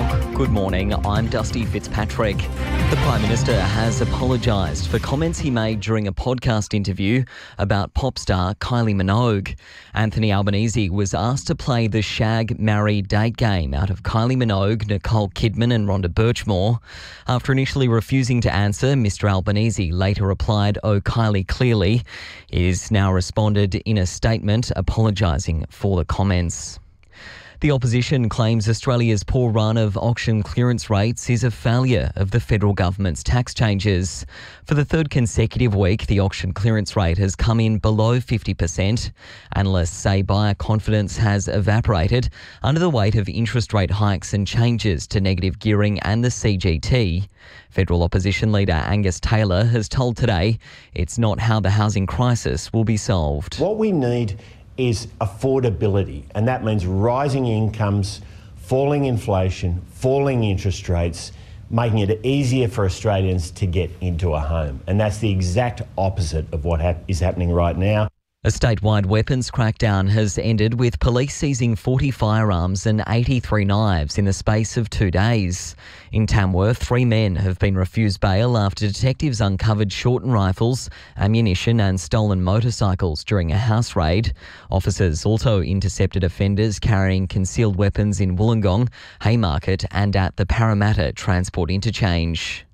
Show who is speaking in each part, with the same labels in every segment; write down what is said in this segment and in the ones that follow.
Speaker 1: Good morning, I'm Dusty Fitzpatrick. The Prime Minister has apologised for comments he made during a podcast interview about pop star Kylie Minogue. Anthony Albanese was asked to play the Shag, Marry, Date game out of Kylie Minogue, Nicole Kidman and Rhonda Birchmore. After initially refusing to answer, Mr Albanese later replied, "Oh, Kylie, clearly." He has now responded in a statement apologising for the comments. The opposition claims Australia's poor run of auction clearance rates is a failure of the federal government's tax changes. For the third consecutive week, the auction clearance rate has come in below 50%. Analysts say buyer confidence has evaporated under the weight of interest rate hikes and changes to negative gearing and the CGT. Federal opposition leader Angus Taylor has told Today it's not how the housing crisis will be solved.
Speaker 2: What we need is affordability, and that means rising incomes, falling inflation, falling interest rates, making it easier for Australians to get into a home. And that's the exact opposite of what is happening right now.
Speaker 1: A statewide weapons crackdown has ended with police seizing 40 firearms and 83 knives in the space of 2 days. In Tamworth, 3 men have been refused bail after detectives uncovered shortened rifles, ammunition and stolen motorcycles during a house raid. Officers also intercepted offenders carrying concealed weapons in Wollongong, Haymarket and at the Parramatta Transport Interchange.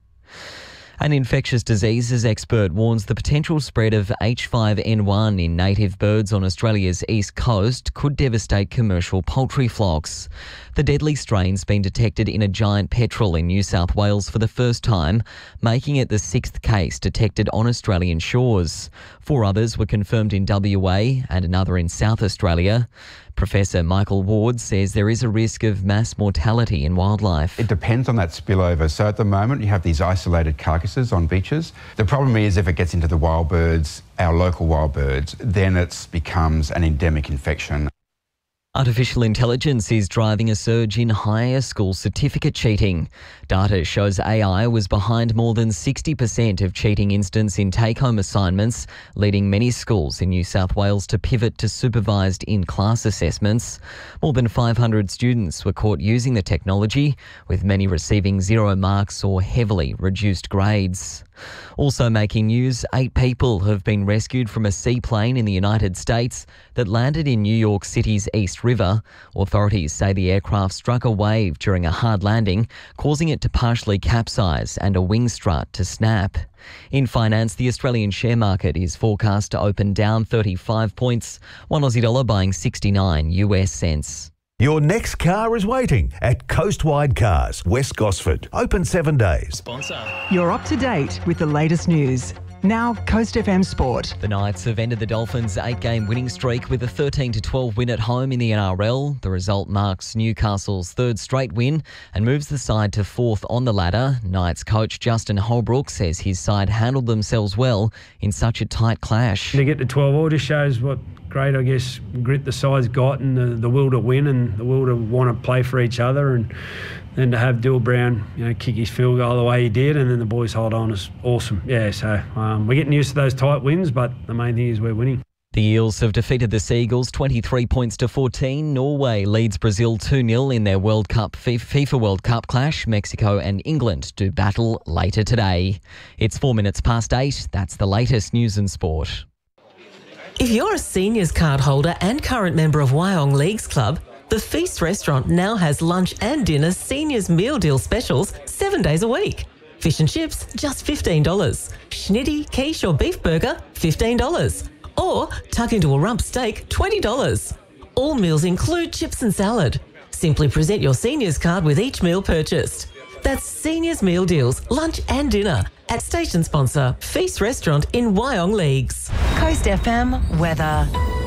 Speaker 1: An infectious diseases expert warns the potential spread of H5N1 in native birds on Australia's east coast could devastate commercial poultry flocks. The deadly strain's been detected in a giant petrel in New South Wales for the first time, making it the 6th case detected on Australian shores. 4 others were confirmed in WA and another in South Australia. Professor Michael Ward says there is a risk of mass mortality in wildlife.
Speaker 3: It depends on that spillover. So at the moment you have these isolated carcasses on beaches. The problem is if it gets into the wild birds, our local wild birds, then it becomes an endemic infection.
Speaker 1: Artificial intelligence is driving a surge in higher school certificate cheating. Data shows AI was behind more than 60% of cheating incidents in take-home assignments, leading many schools in New South Wales to pivot to supervised in-class assessments. More than 500 students were caught using the technology, with many receiving 0 marks or heavily reduced grades. Also making news, 8 people have been rescued from a seaplane in the United States that landed in New York City's East River. Authorities say the aircraft struck a wave during a hard landing, causing it to partially capsize and a wing strut to snap. In finance, the Australian share market is forecast to open down 35 points, one Aussie dollar buying 69 US cents.
Speaker 4: Your next car is waiting at Coastwide Cars, West Gosford. Open 7 days.
Speaker 1: Sponsor.
Speaker 5: You're up to date with the latest news. Now, Coast FM Sport.
Speaker 1: The Knights have ended the Dolphins' 8-game winning streak with a 13-12 win at home in the NRL. The result marks Newcastle's 3rd straight win and moves the side to 4th on the ladder. Knights coach Justin Holbrook says his side handled themselves well in such a tight clash.
Speaker 6: To get to 12 all just shows what great, I guess, grit the side's got and the will to win and the will to want to play for each other. And then to have Dyl Brown, kick his field goal the way he did, and then the boys hold on is awesome. Yeah, so we're getting used to those tight wins, but the main thing is we're winning.
Speaker 1: The Eels have defeated the Seagulls 23 points to 14. Norway leads Brazil 2-0 in their World Cup FIFA World Cup clash. Mexico and England do battle later today. It's 4 minutes past 8. That's the latest news and sport.
Speaker 7: If you're a seniors card holder and current member of Wyong Leagues Club, the Feast Restaurant now has lunch and dinner seniors meal deal specials 7 days a week. Fish and chips, just $15. Schnitty, quiche or beef burger, $15. Or tuck into a rump steak, $20. All meals include chips and salad. Simply present your seniors card with each meal purchased. That's seniors meal deals, lunch and dinner at station sponsor Feast Restaurant in Wyong Leagues.
Speaker 5: Coast FM weather.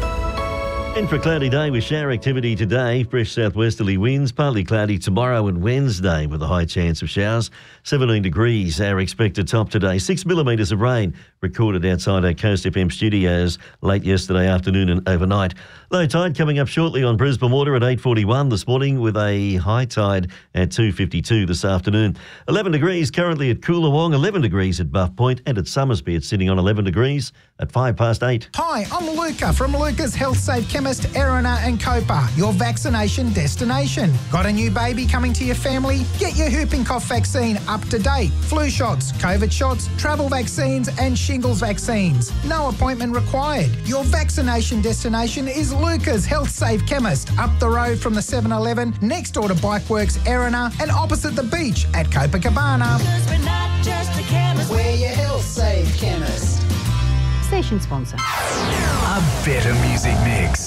Speaker 8: And for a cloudy day with shower activity today, fresh southwesterly winds, partly cloudy tomorrow and Wednesday with a high chance of showers. 17 degrees, our expected top today. 6 millimetres of rain recorded outside our Coast FM studios late yesterday afternoon and overnight. Low tide coming up shortly on Brisbane Water at 8:41 this morning with a high tide at 2:52 this afternoon. 11 degrees currently at Coolawong, 11 degrees at Buff Point and at Summersby it's sitting on 11 degrees at 8:05.
Speaker 9: Hi, I'm Luca from Luca's Health Safe Chemicals. Chemist, Erina and Copa, your vaccination destination. Got a new baby coming to your family? Get your whooping cough vaccine up to date. Flu shots, COVID shots, travel vaccines and shingles vaccines. No appointment required. Your vaccination destination is Luca's Health Safe Chemist, up the road from the 7-Eleven, next door to Bikeworks, Erina and opposite the beach at Copacabana.
Speaker 10: We're not just a chemist.
Speaker 9: We're your Health Safe Chemist.
Speaker 11: Station sponsor.
Speaker 4: A better music mix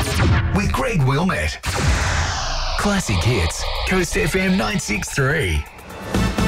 Speaker 4: with Greg Wilmette. Classic hits. Coast FM 963.